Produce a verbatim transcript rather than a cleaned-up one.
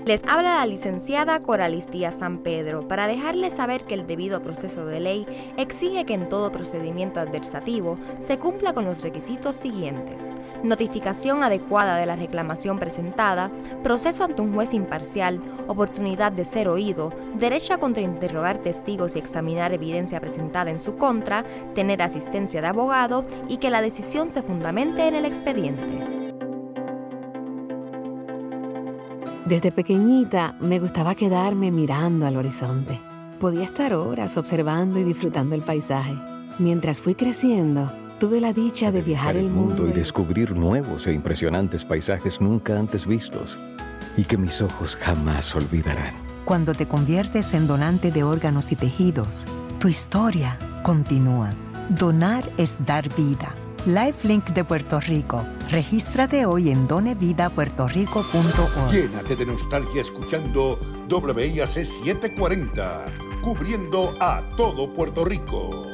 Les habla la licenciada Coralis Díaz San Pedro para dejarles saber que el debido proceso de ley exige que en todo procedimiento adversativo se cumpla con los requisitos siguientes: notificación adecuada de la reclamación presentada, proceso ante un juez imparcial, oportunidad de ser oído, derecho a contrainterrogar testigos y examinar evidencia presentada en su contra, tener asistencia de abogado y que la decisión se fundamente en el expediente. Desde pequeñita me gustaba quedarme mirando al horizonte. Podía estar horas observando y disfrutando el paisaje. Mientras fui creciendo, tuve la dicha de viajar el mundo y descubrir nuevos e impresionantes paisajes nunca antes vistos y que mis ojos jamás olvidarán. Cuando te conviertes en donante de órganos y tejidos, tu historia continúa. Donar es dar vida. LifeLink de Puerto Rico. Regístrate hoy en done vida puerto rico punto org. Llénate de nostalgia escuchando W I A C setecientos cuarenta, cubriendo a todo Puerto Rico.